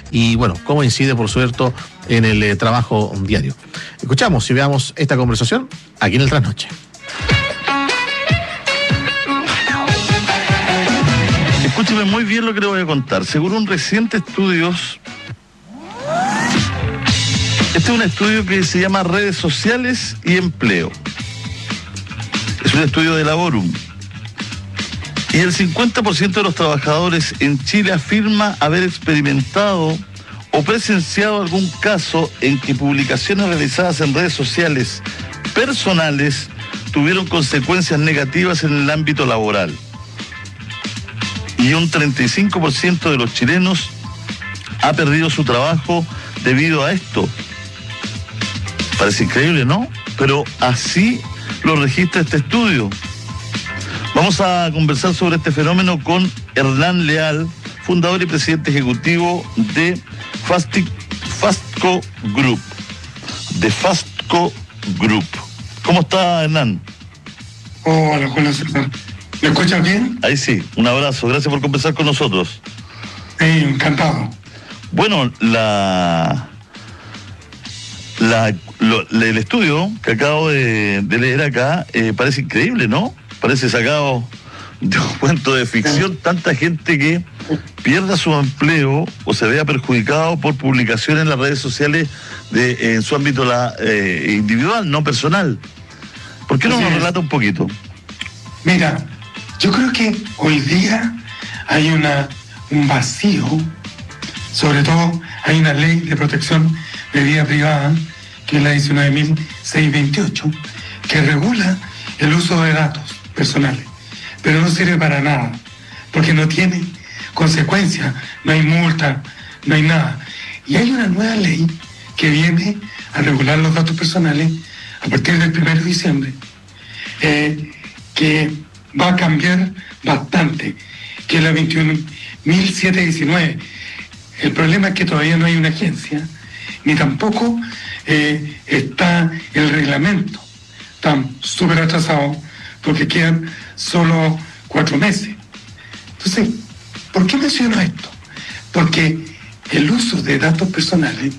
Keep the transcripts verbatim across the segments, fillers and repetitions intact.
y, bueno, cómo incide, por suerte, en el eh, trabajo diario. Escuchamos y veamos esta conversación aquí en el Trasnoche. Escúcheme muy bien lo que le voy a contar. Según un reciente estudio, este es un estudio que se llama Redes Sociales y Empleo. Es un estudio de Laborum. Y el cincuenta por ciento de los trabajadores en Chile afirma haber experimentado o presenciado algún caso en que publicaciones realizadas en redes sociales personales tuvieron consecuencias negativas en el ámbito laboral. Y un treinta y cinco por ciento de los chilenos ha perdido su trabajo debido a esto. Parece increíble, ¿no? Pero así lo registra este estudio. Vamos a conversar sobre este fenómeno con Hernán Leal, fundador y presidente ejecutivo de Fastic, Fastco Group. De Fastco Group. ¿Cómo está, Hernán? Hola, Julio César. ¿Me escuchas bien? Ahí sí, un abrazo. Gracias por conversar con nosotros. Sí, encantado. Bueno, la, la lo, el estudio que acabo de, de leer acá eh, parece increíble, ¿no? Parece sacado de un cuento de ficción. Tanta gente que pierda su empleo o se vea perjudicado por publicaciones en las redes sociales de, en su ámbito la, eh, individual, no personal. ¿Por qué no nos relata un poquito? Mira, yo creo que hoy día hay una, un vacío, sobre todo hay una ley de protección de vida privada, que es la diecinueve mil seiscientos veintiocho, que regula el uso de datos personales, pero no sirve para nada, porque no tiene consecuencias, no hay multa, no hay nada. Y hay una nueva ley que viene a regular los datos personales a partir del primero de diciembre, eh, que va a cambiar bastante, que es la veintiuno mil setecientos diecinueve. El problema es que todavía no hay una agencia, ni tampoco eh, está el reglamento. Están súper atrasados porque quedan solo cuatro meses. Entonces, ¿por qué menciono esto? Porque el uso de datos personales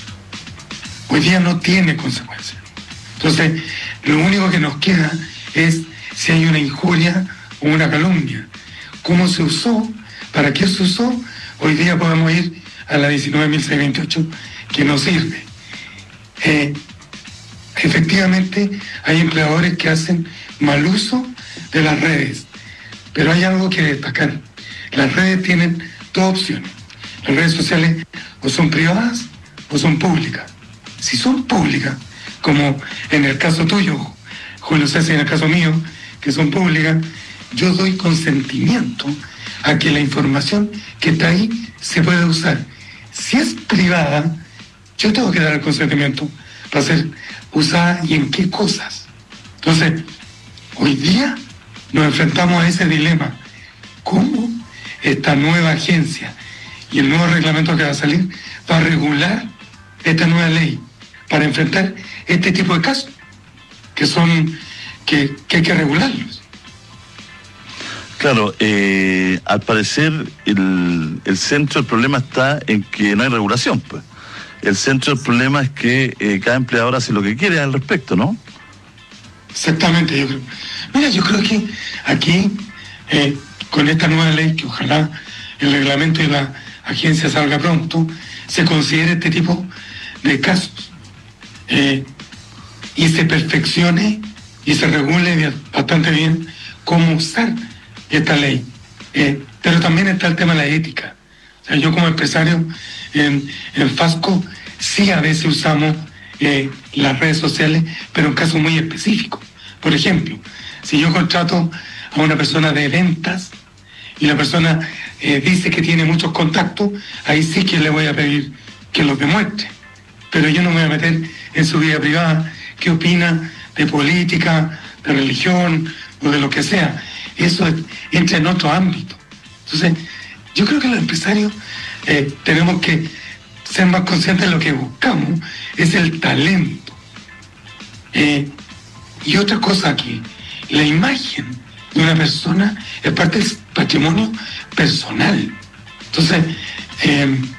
hoy día no tiene consecuencias. Entonces, lo único que nos queda es si hay una injuria o una calumnia. ¿Cómo se usó? ¿Para qué se usó? Hoy día podemos ir a la diecinueve mil seiscientos veintiocho, que no sirve. Eh, efectivamente, hay empleadores que hacen mal uso de las redes, pero hay algo que destacar. Las redes tienen dos opciones. Las redes sociales o son privadas o son públicas. Si son públicas, como en el caso tuyo, Julio César, y en el caso mío, que son públicas, yo doy consentimiento a que la información que está ahí se pueda usar. Si es privada, yo tengo que dar el consentimiento para ser usada y en qué cosas. Entonces, hoy día nos enfrentamos a ese dilema. ¿Cómo esta nueva agencia y el nuevo reglamento que va a salir va a regular esta nueva ley para enfrentar este tipo de casos que son que, que hay que regularlos? Claro, eh, al parecer el, el centro del problema está en que no hay regulación, pues. El centro del problema es que eh, cada empleador hace lo que quiere al respecto, ¿no? Exactamente, yo creo. Mira, yo creo que aquí, eh, con esta nueva ley, que ojalá el reglamento de la agencia salga pronto, se considere este tipo de casos eh, y se perfeccione y se regule bastante bien cómo usar esta ley. Eh, pero también está el tema de la ética. O sea, yo como empresario en, en Fastco sí a veces usamos eh, las redes sociales, pero en casos muy específicos. Por ejemplo, si yo contrato a una persona de ventas y la persona eh, dice que tiene muchos contactos, ahí sí que le voy a pedir que los demuestre. Pero yo no me voy a meter en su vida privada, qué opina de política, de religión o de lo que sea. Eso entra en otro ámbito. Entonces, yo creo que los empresarios eh, tenemos que ser más conscientes de lo que buscamos, es el talento. Eh, y otra cosa aquí, la imagen de una persona es parte del patrimonio personal. Entonces, eh,